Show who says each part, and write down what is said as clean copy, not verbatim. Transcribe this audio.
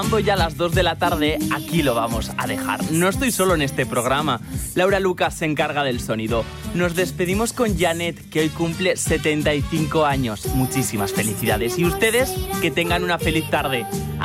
Speaker 1: Ya a las 2 de la tarde, aquí lo vamos a dejar. No estoy solo en este programa. Laura Lucas se encarga del sonido. Nos despedimos con Janet, que hoy cumple 75 años. Muchísimas felicidades. Y ustedes, que tengan una feliz tarde.